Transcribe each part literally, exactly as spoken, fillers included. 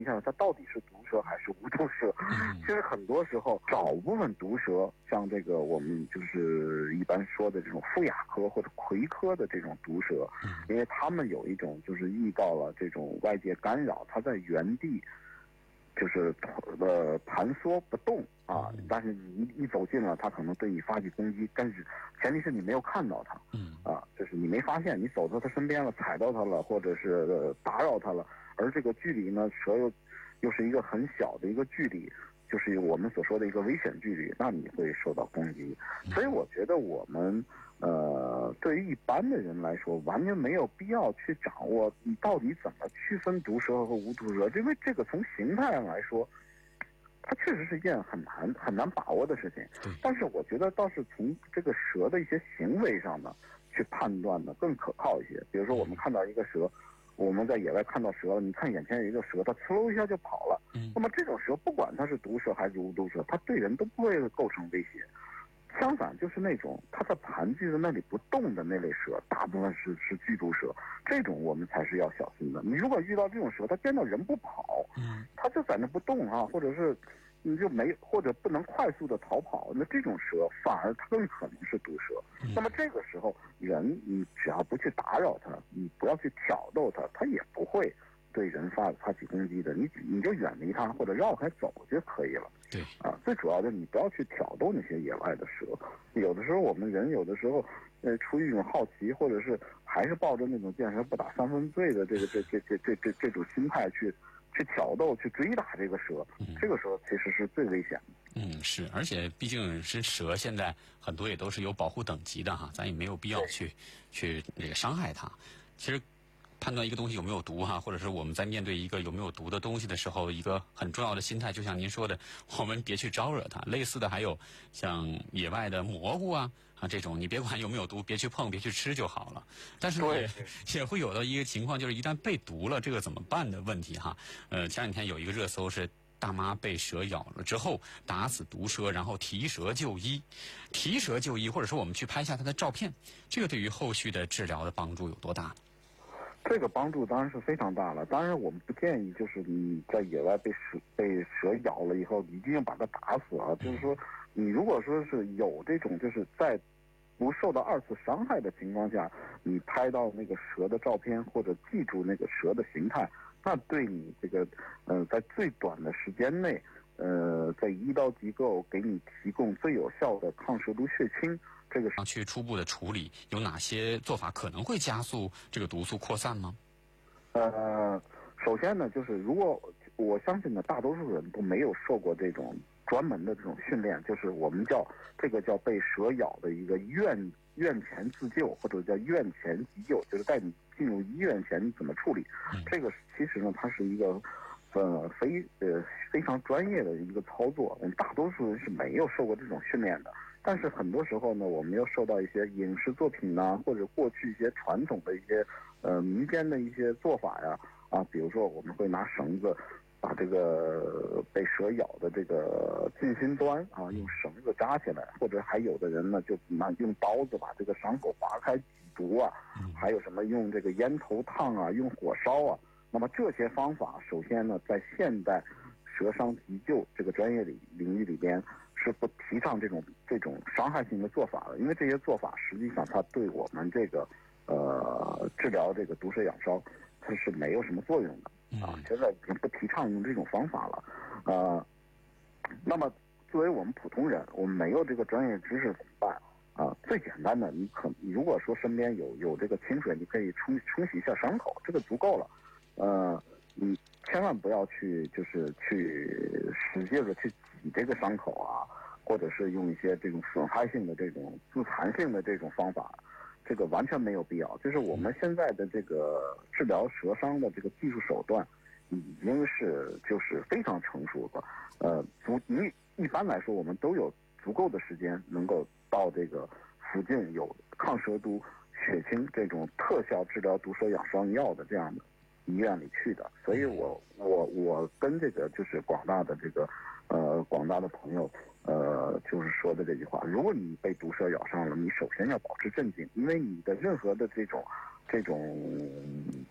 一下它到底是毒蛇还是无毒蛇。其实很多时候少部分毒蛇，像这个我们就是一般说的这种腹亚科或者葵科的这种毒蛇，因为它们有一种就是遇到了这种外界干扰，它在原地就是呃盘缩不动啊，但是你一走近了，它可能对你发起攻击，但是前提是你没有看到它，啊，就是你没发现，你走到它身边了，踩到它了，或者是、呃、打扰它了，而这个距离呢，蛇又又是一个很小的一个距离，就是我们所说的一个危险距离，那你会受到攻击。所以我觉得我们呃，对于一般的人来说，完全没有必要去掌握你到底怎么区分毒蛇和无毒蛇，因为这个从形态上来说，它确实是一件很难很难把握的事情。但是我觉得倒是从这个蛇的一些行为上呢，去判断呢更可靠一些。比如说我们看到一个蛇，我们在野外看到蛇了，你看眼前有一个蛇，它呲溜一下就跑了。那么这种蛇不管它是毒蛇还是无毒蛇，它对人都不会构成威胁。相反，就是那种它在盘踞在那里不动的那类蛇，大部分是是剧毒蛇，这种我们才是要小心的。你如果遇到这种蛇，它见到人不跑，它就在那不动啊，或者是你就没或者不能快速的逃跑，那这种蛇反而它更可能是毒蛇。那么这个时候，人你只要不去打扰它，你不要去挑逗它，它也不会对人发发起攻击的，你你就远离它或者绕开走就可以了。 对啊，最主要的你不要去挑逗那些野外的蛇。有的时候我们人有的时候，呃，出于一种好奇，或者是还是抱着那种见蛇不打三分醉的这个这这这这这这种心态去去挑逗、去追打这个蛇，这个时候其实是最危险的。 嗯，是，而且毕竟是蛇，现在很多也都是有保护等级的哈，咱也没有必要去去那个伤害它。其实判断一个东西有没有毒哈，或者是我们在面对一个有没有毒的东西的时候，一个很重要的心态，就像您说的，我们别去招惹它。类似的还有像野外的蘑菇啊啊这种，你别管有没有毒，别去碰，别去吃就好了。但是也也会有的一个情况，就是一旦被毒了，这个怎么办的问题哈。呃，前两天有一个热搜是，大妈被蛇咬了之后打死毒蛇，然后提蛇就医。提蛇就医，或者说我们去拍下它的照片，这个对于后续的治疗的帮助有多大？ 这个帮助当然是非常大了。当然，我们不建议就是你在野外被蛇被蛇咬了以后，一定把它打死啊。就是说，你如果说是有这种就是在不受到二次伤害的情况下，你拍到那个蛇的照片或者记住那个蛇的形态，那对你这个呃在最短的时间内，呃在医疗机构给你提供最有效的抗蛇毒血清。这个是去初步的处理，有哪些做法可能会加速这个毒素扩散吗？ 呃，首先呢，就是如果我相信呢，大多数人都没有受过这种专门的这种训练，就是我们叫这个叫被蛇咬的一个院院前自救，或者叫院前急救，就是在你进入医院前你怎么处理。嗯、这个其实呢，它是一个呃非呃非常专业的一个操作，大多数人是没有受过这种训练的。但是很多时候呢，我们又受到一些影视作品呐、啊，或者过去一些传统的一些呃民间的一些做法呀，啊，比如说我们会拿绳子把这个被蛇咬的这个近心端啊，用绳子扎起来，或者还有的人呢就拿用刀子把这个伤口划开挤毒啊，还有什么用这个烟头烫啊，用火烧啊。那么这些方法，首先呢，在现代蛇伤急救这个专业领领域里边，是不提倡这种这种伤害性的做法的，因为这些做法实际上它对我们这个呃治疗这个毒蛇咬伤它是没有什么作用的啊。现在已经不提倡用这种方法了，呃，那么作为我们普通人，我们没有这个专业知识怎么办啊？最简单的，你可你如果说身边有有这个清水，你可以冲冲洗一下伤口，这个足够了。呃，你千万不要去就是去使劲的去挤这个伤口啊，或者是用一些这种损害性的这种自残性的这种方法，这个完全没有必要。就是我们现在的这个治疗蛇伤的这个技术手段已经是就是非常成熟的，呃，足一一般来说我们都有足够的时间能够到这个附近有抗蛇毒血清这种特效治疗毒蛇咬伤药的这样的医院里去的。所以我我我跟这个就是广大的这个呃广大的朋友呃就是说的这句话，如果你被毒蛇咬伤了，你首先要保持镇静，因为你的任何的这种这种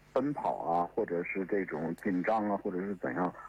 奔跑啊，或者是这种紧张啊，或者是怎样，